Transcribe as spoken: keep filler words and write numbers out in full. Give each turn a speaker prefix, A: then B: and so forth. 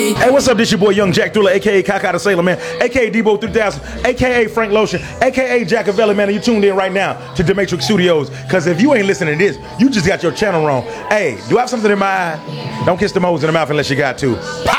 A: Hey, what's up? This your boy Young Jack Thriller, aka Kaka the Sailor Man, aka Debo three thousand, aka Frank Lotion, aka Jackavelli, man. And you tuned in right now to Demetric Studios. Cause if you ain't listening to this, you just got your channel wrong. Hey, do I have something in my eye? Don't kiss the moles in the mouth unless you got to.